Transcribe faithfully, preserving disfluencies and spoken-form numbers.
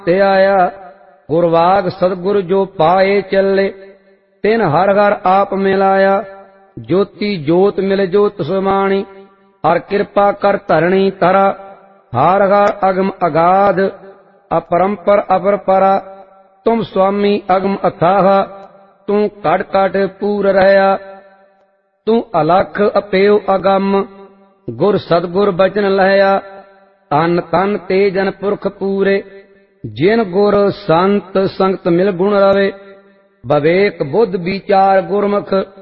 ते आया। गुरवाग सतगुर जो पाए चले, तिन हर हर आप मिलाया। ज्योति जोत मिल जोत समाणी, हर कृपा कर धरणी तरा। हर हर अगम अगाध, अपरंपर अपर परा। तुम स्वामी अगम अथाह, तू कट कट पूर रहया। तू अलख अपेव अगम, गुर सतगुर बचन लहया। तन तन ते जन पुरख पूरे, जिन गुर संत संगत मिल गुण रवे। विवेक बुद्ध विचार गुरमुख,